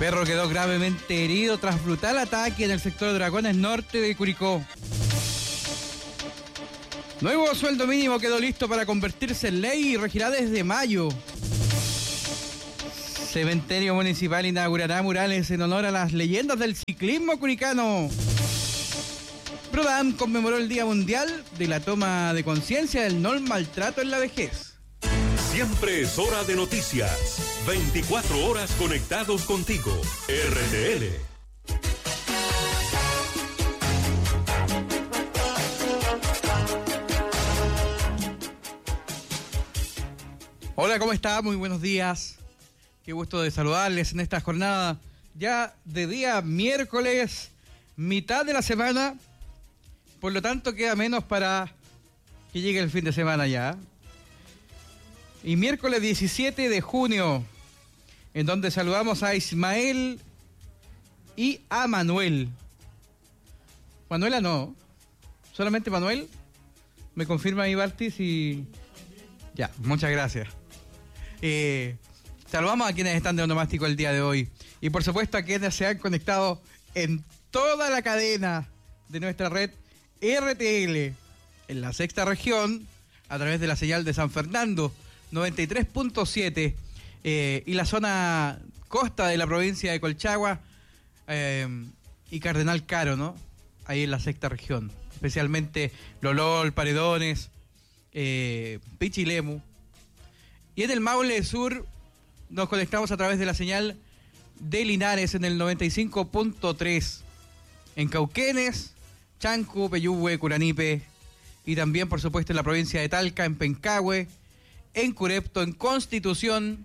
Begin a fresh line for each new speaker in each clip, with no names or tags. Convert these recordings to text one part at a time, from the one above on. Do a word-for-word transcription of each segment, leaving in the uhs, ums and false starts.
Perro quedó gravemente herido tras brutal ataque en el sector Dragones Norte de Curicó. Nuevo sueldo mínimo quedó listo para convertirse en ley y regirá desde mayo. Cementerio Municipal inaugurará murales en honor a las leyendas del ciclismo curicano. Prodam conmemoró el Día Mundial de la Toma de Conciencia del No Maltrato en la Vejez.
Siempre es hora de noticias. veinticuatro horas conectados contigo. R T L.
Hola, ¿cómo está? Muy buenos días. Qué gusto de saludarles en esta jornada ya de día miércoles, mitad de la semana. Por lo tanto, queda menos para que llegue el fin de semana ya. Y miércoles diecisiete de junio, en donde saludamos a Ismael y a Manuel. Manuela no, solamente Manuel. ¿Me confirma ahí, Balti? Si... Ya, muchas gracias. Eh, saludamos a quienes están de onomástico el día de hoy. Y por supuesto a quienes se han conectado en toda la cadena de nuestra red R T L, en la sexta región, a través de la señal de San Fernando, noventa y tres punto siete, eh, y la zona costa de la provincia de Colchagua eh, y Cardenal Caro, ¿no? Ahí en la sexta región, especialmente Lolol, Paredones, eh, Pichilemu. Y en el Maule Sur nos conectamos a través de la señal de Linares en el noventa y cinco punto tres, en Cauquenes, Chancu, Peyúgue, Curanipe, y también por supuesto en la provincia de Talca, en Pencahue, en Curepto, en Constitución,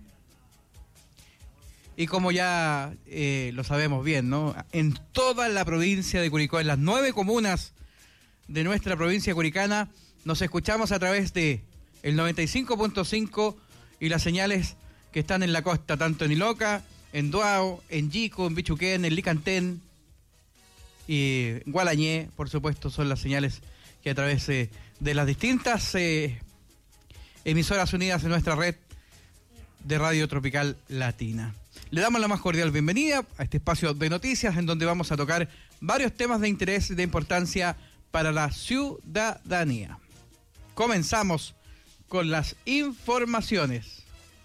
y como ya eh, lo sabemos bien, ¿no? En toda la provincia de Curicó, en las nueve comunas de nuestra provincia curicana, nos escuchamos a través de el noventa y cinco punto cinco y las señales que están en la costa, tanto en Iloca, en Duao, en Yico, en Bichuquén, en Licantén y en Gualañé, por supuesto, son las señales que a través eh, de las distintas eh, emisoras unidas en nuestra red de Radio Tropical Latina. Le damos la más cordial bienvenida a este espacio de noticias en donde vamos a tocar varios temas de interés y de importancia para la ciudadanía. Comenzamos con las informaciones.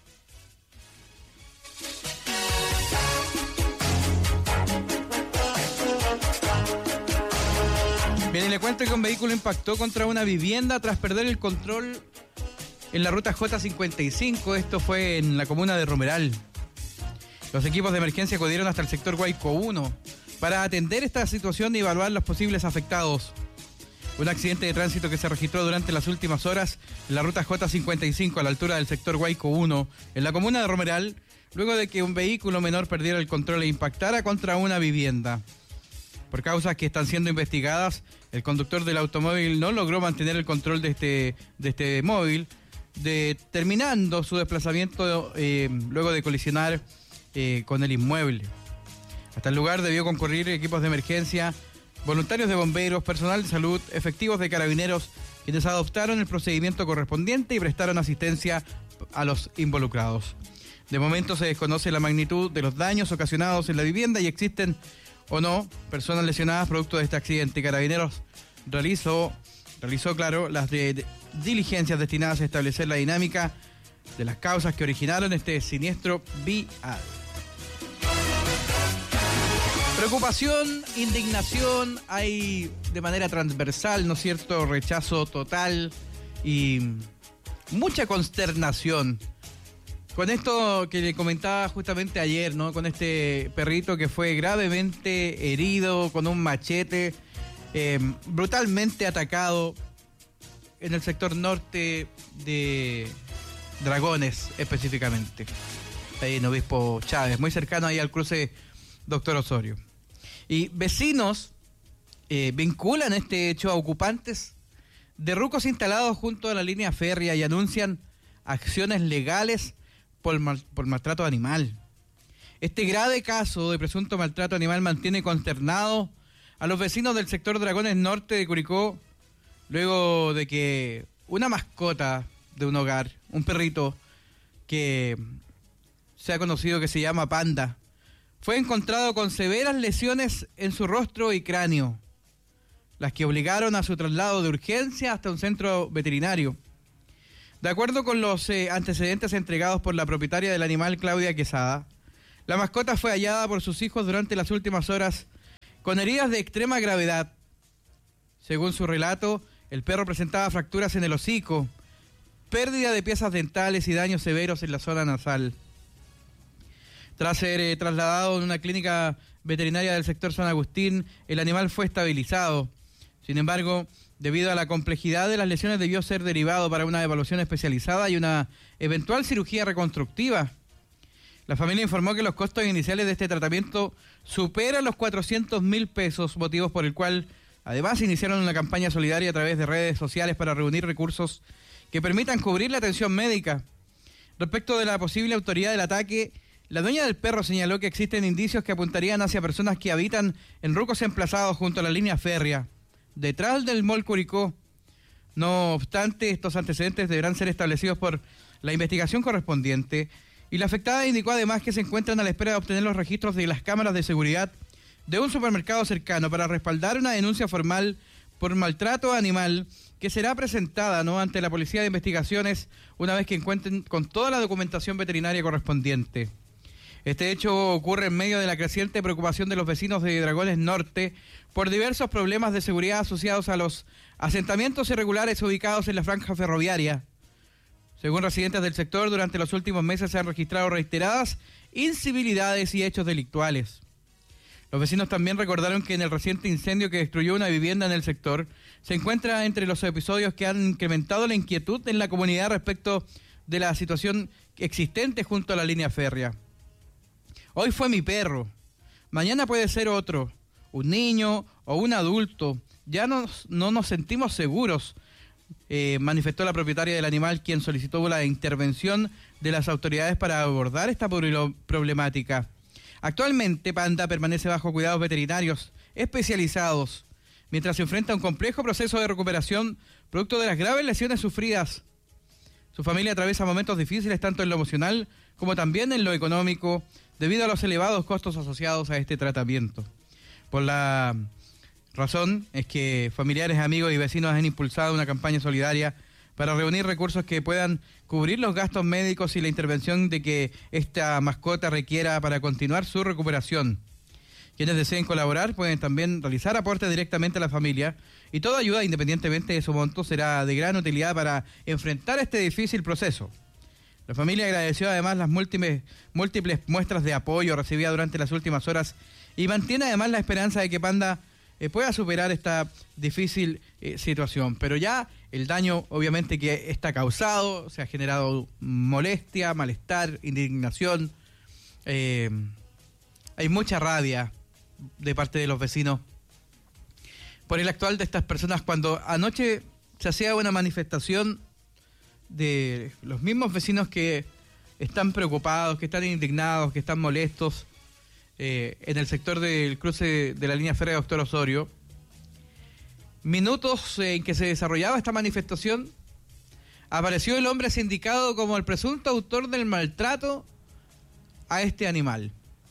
Bien, y le cuento que un vehículo impactó contra una vivienda tras perder el control en la ruta J cincuenta y cinco, esto fue en la comuna de Romeral. Los equipos de emergencia acudieron hasta el sector Guayco uno para atender esta situación y evaluar los posibles afectados. Un accidente de tránsito que se registró durante las últimas horas en la ruta J cincuenta y cinco a la altura del sector Guayco uno, en la comuna de Romeral, luego de que un vehículo menor perdiera el control e impactara contra una vivienda. Por causas que están siendo investigadas, el conductor del automóvil no logró mantener el control de este, de este móvil, determinando su desplazamiento eh, luego de colisionar eh, con el inmueble. Hasta el lugar debió concurrir equipos de emergencia, voluntarios de bomberos, personal de salud, efectivos de carabineros, quienes adoptaron el procedimiento correspondiente y prestaron asistencia a los involucrados. De momento se desconoce la magnitud de los daños ocasionados en la vivienda y existen o no personas lesionadas producto de este accidente. Carabineros realizó, realizó claro, las de, de, diligencias destinadas a establecer la dinámica de las causas que originaron este siniestro vial. Preocupación, indignación, hay de manera transversal, ¿no es cierto?, rechazo total y mucha consternación. Con esto que le comentaba justamente ayer, ¿no?, con este perrito que fue gravemente herido con un machete, eh, brutalmente atacado en el sector norte de Dragones específicamente, ahí en Obispo Chávez, muy cercano ahí al cruce Doctor Osorio. Y vecinos eh, vinculan este hecho a ocupantes de rucos instalados junto a la línea férrea y anuncian acciones legales por, mal, por maltrato animal. Este grave caso de presunto maltrato animal mantiene consternado a los vecinos del sector Dragones Norte de Curicó, luego de que una mascota de un hogar, un perrito que se ha conocido que se llama Panda, fue encontrado con severas lesiones en su rostro y cráneo, las que obligaron a su traslado de urgencia hasta un centro veterinario. De acuerdo con los eh, antecedentes entregados por la propietaria del animal, Claudia Quesada, la mascota fue hallada por sus hijos durante las últimas horas con heridas de extrema gravedad. Según su relato, el perro presentaba fracturas en el hocico, pérdida de piezas dentales y daños severos en la zona nasal. Tras ser eh, trasladado en una clínica veterinaria del sector San Agustín, el animal fue estabilizado. Sin embargo, debido a la complejidad de las lesiones, debió ser derivado para una evaluación especializada y una eventual cirugía reconstructiva. La familia informó que los costos iniciales de este tratamiento superan los cuatrocientos mil pesos, motivos por el cual además iniciaron una campaña solidaria a través de redes sociales para reunir recursos que permitan cubrir la atención médica. Respecto de la posible autoría del ataque, la dueña del perro señaló que existen indicios que apuntarían hacia personas que habitan en rucos emplazados junto a la línea férrea, detrás del Mall Curicó. No obstante, estos antecedentes deberán ser establecidos por la investigación correspondiente, y la afectada indicó además que se encuentran a la espera de obtener los registros de las cámaras de seguridad de un supermercado cercano para respaldar una denuncia formal por maltrato animal que será presentada no ante la Policía de Investigaciones una vez que encuentren con toda la documentación veterinaria correspondiente. Este hecho ocurre en medio de la creciente preocupación de los vecinos de Dragones Norte por diversos problemas de seguridad asociados a los asentamientos irregulares ubicados en la franja ferroviaria. Según residentes del sector, durante los últimos meses se han registrado reiteradas incivilidades y hechos delictuales. Los vecinos también recordaron que en el reciente incendio que destruyó una vivienda en el sector, se encuentra entre los episodios que han incrementado la inquietud en la comunidad respecto de la situación existente junto a la línea férrea. Hoy fue mi perro, mañana puede ser otro, un niño o un adulto. Ya nos, no nos sentimos seguros, eh, manifestó la propietaria del animal, quien solicitó la intervención de las autoridades para abordar esta problemática. Actualmente, Panda permanece bajo cuidados veterinarios especializados, mientras se enfrenta a un complejo proceso de recuperación producto de las graves lesiones sufridas. Su familia atraviesa momentos difíciles tanto en lo emocional como también en lo económico, debido a los elevados costos asociados a este tratamiento. Por la razón es que familiares, amigos y vecinos han impulsado una campaña solidaria para reunir recursos que puedan cubrir los gastos médicos y la intervención de que esta mascota requiera para continuar su recuperación. Quienes deseen colaborar pueden también realizar aportes directamente a la familia, y toda ayuda, independientemente de su monto, será de gran utilidad para enfrentar este difícil proceso. La familia agradeció además las múltiples, múltiples muestras de apoyo recibidas durante las últimas horas y mantiene además la esperanza de que Panda eh, pueda superar esta difícil eh, situación. Pero ya el daño obviamente que está causado, se ha generado molestia, malestar, indignación, eh, hay mucha rabia de parte de los vecinos por el actual de estas personas. Cuando anoche se hacía una manifestación de los mismos vecinos que están preocupados, que están indignados, que están molestos eh, en el sector del cruce de la línea férrea Doctor Osorio, minutos en que se desarrollaba esta manifestación, apareció el hombre sindicado como el presunto autor del maltrato a este animal.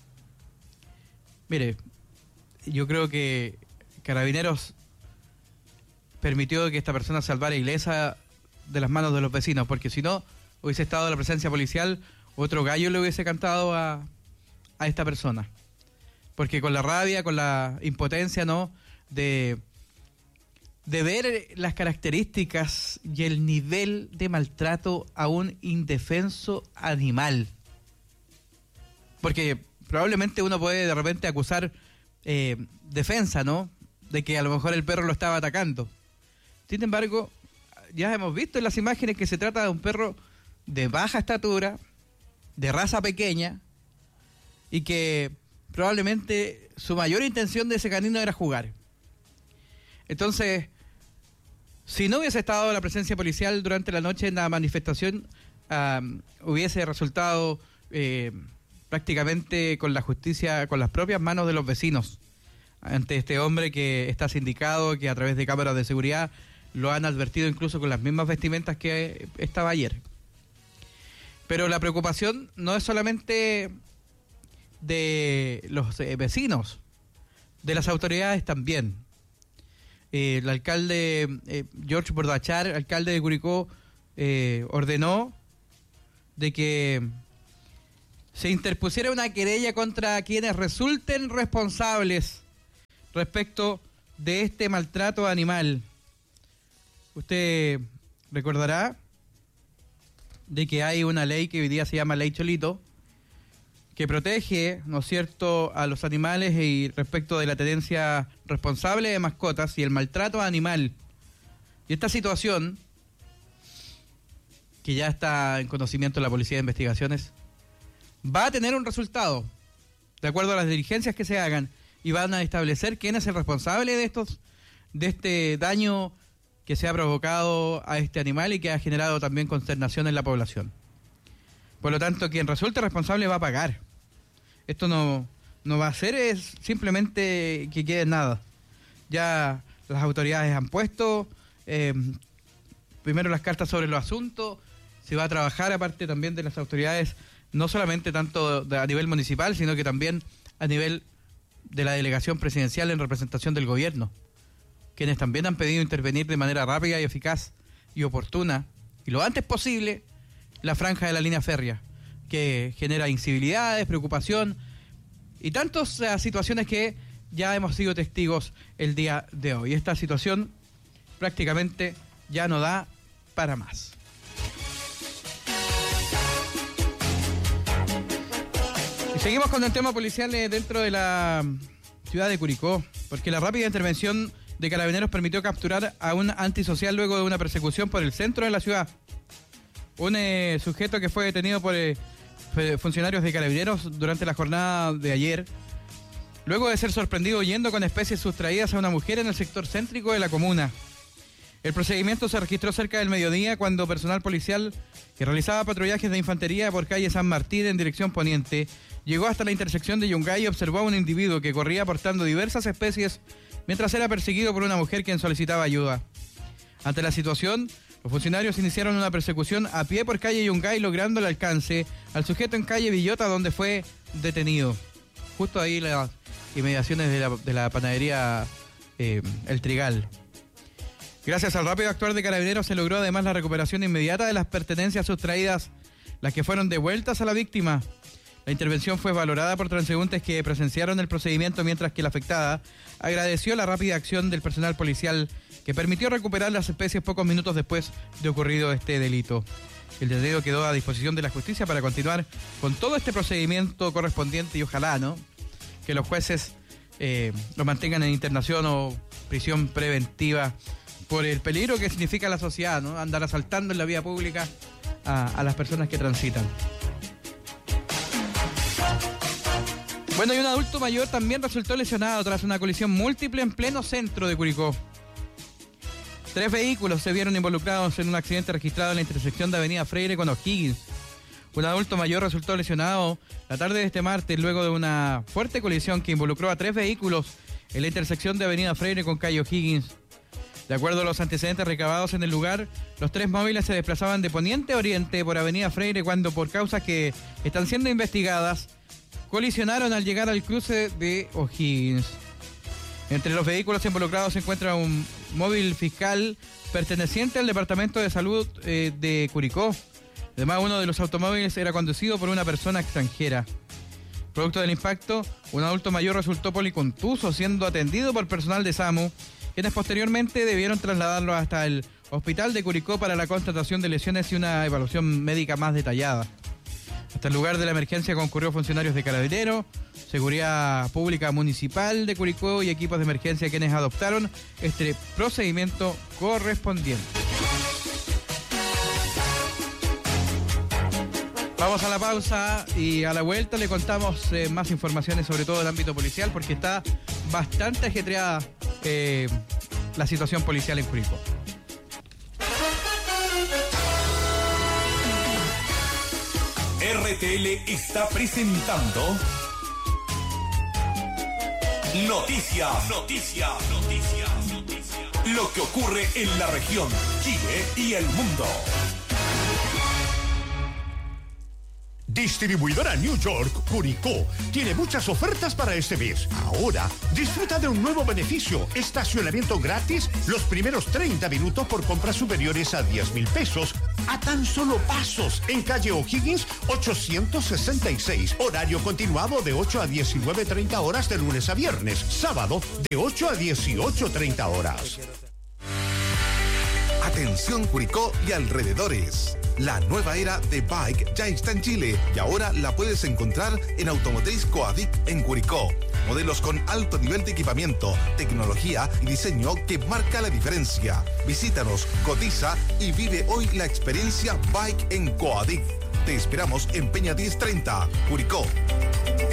Mire, yo creo que Carabineros permitió que esta persona salvara ilesa de las manos de los vecinos, porque si no hubiese estado la presencia policial, otro gallo le hubiese cantado a, a esta persona, porque con la rabia, con la impotencia, ¿no?, de, de ver las características y el nivel de maltrato a un indefenso animal, porque probablemente uno puede de repente acusar eh, defensa, ¿no?, de que a lo mejor el perro lo estaba atacando. Sin embargo, ya hemos visto en las imágenes que se trata de un perro de baja estatura, de raza pequeña, y que probablemente su mayor intención de ese canino era jugar. Entonces, si no hubiese estado la presencia policial durante la noche en la manifestación, um, hubiese resultado eh, prácticamente con la justicia, con las propias manos de los vecinos, ante este hombre que está sindicado, que a través de cámaras de seguridad lo han advertido incluso con las mismas vestimentas que estaba ayer. Pero la preocupación no es solamente de los eh, vecinos, de las autoridades también. Eh, el alcalde eh, George Bordachar, alcalde de Curicó, eh, ordenó de que se interpusiera una querella contra quienes resulten responsables respecto de este maltrato animal. Usted recordará de que hay una ley que hoy día se llama Ley Cholito, que protege, ¿no es cierto?, a los animales y respecto de la tenencia responsable de mascotas y el maltrato animal. Y esta situación, que ya está en conocimiento de la Policía de Investigaciones, va a tener un resultado, de acuerdo a las diligencias que se hagan, y van a establecer quién es el responsable de estos, de este daño que se ha provocado a este animal y que ha generado también consternación en la población. Por lo tanto, quien resulte responsable va a pagar. Esto no, no va a ser es simplemente que quede nada. Ya las autoridades han puesto eh, primero las cartas sobre los asuntos. Se va a trabajar, aparte también de las autoridades, no solamente tanto a nivel municipal, sino que también a nivel de la delegación presidencial en representación del gobierno, quienes también han pedido intervenir de manera rápida y eficaz y oportuna, y lo antes posible, la franja de la línea férrea, que genera incivilidades, preocupación y tantas uh, situaciones que ya hemos sido testigos el día de hoy. Esta situación prácticamente ya no da para más. Y seguimos con el tema policial dentro de la ciudad de Curicó, porque la rápida intervención de Carabineros permitió capturar a un antisocial luego de una persecución por el centro de la ciudad. Un eh, sujeto que fue detenido por eh, funcionarios de Carabineros durante la jornada de ayer, luego de ser sorprendido huyendo con especies sustraídas a una mujer en el sector céntrico de la comuna. El procedimiento se registró cerca del mediodía cuando personal policial que realizaba patrullajes de infantería por calle San Martín en dirección poniente llegó hasta la intersección de Yungay y observó a un individuo que corría portando diversas especies mientras era perseguido por una mujer quien solicitaba ayuda. Ante la situación, los funcionarios iniciaron una persecución a pie por calle Yungay, logrando el alcance al sujeto en calle Villota, donde fue detenido. Justo ahí en las inmediaciones de la, de la panadería eh, El Trigal. Gracias al rápido actuar de Carabineros se logró además la recuperación inmediata de las pertenencias sustraídas, las que fueron devueltas a la víctima. La intervención fue valorada por transeúntes que presenciaron el procedimiento, mientras que la afectada agradeció la rápida acción del personal policial que permitió recuperar las especies pocos minutos después de ocurrido este delito. El detenido quedó a disposición de la justicia para continuar con todo este procedimiento correspondiente y ojalá, ¿no?, que los jueces eh, lo mantengan en internación o prisión preventiva por el peligro que significa la sociedad, ¿no?, andar asaltando en la vía pública a, a las personas que transitan. Bueno, y un adulto mayor también resultó lesionado tras una colisión múltiple en pleno centro de Curicó. Tres vehículos se vieron involucrados en un accidente registrado en la intersección de Avenida Freire con O'Higgins. Un adulto mayor resultó lesionado la tarde de este martes luego de una fuerte colisión que involucró a tres vehículos en la intersección de Avenida Freire con calle O'Higgins. De acuerdo a los antecedentes recabados en el lugar, los tres móviles se desplazaban de poniente a oriente por Avenida Freire cuando, por causas que están siendo investigadas, colisionaron al llegar al cruce de O'Higgins. Entre los vehículos involucrados se encuentra un móvil fiscal perteneciente al Departamento de Salud eh, de Curicó. Además, uno de los automóviles era conducido por una persona extranjera. Producto del impacto, un adulto mayor resultó policontuso, siendo atendido por personal de SAMU, quienes posteriormente debieron trasladarlo hasta el hospital de Curicó para la constatación de lesiones y una evaluación médica más detallada. Hasta el lugar de la emergencia concurrió funcionarios de Carabineros, Seguridad Pública Municipal de Curicó y equipos de emergencia, quienes adoptaron este procedimiento correspondiente. Vamos a la pausa y a la vuelta le contamos eh, más informaciones sobre todo el ámbito policial, porque está bastante ajetreada eh, la situación policial en Curicó.
R T L está presentando Noticias, Noticias, Noticias, Noticias. Lo que ocurre en la región, Chile y el mundo.
Distribuidora New York, Curicó, tiene muchas ofertas para este mes. Ahora, disfruta de un nuevo beneficio, estacionamiento gratis los primeros treinta minutos por compras superiores a diez mil pesos, a tan solo pasos, en calle O'Higgins ochocientos sesenta y seis. Horario continuado de ocho a diecinueve treinta horas de lunes a viernes. Sábado de ocho a dieciocho treinta horas.
Atención Curicó y alrededores. La nueva era de bike ya está en Chile y ahora la puedes encontrar en Automotriz Coadic en Curicó. Modelos con alto nivel de equipamiento, tecnología y diseño que marca la diferencia. Visítanos, cotiza y vive hoy la experiencia bike en Coadic. Te esperamos en Peña diez treinta, Curicó.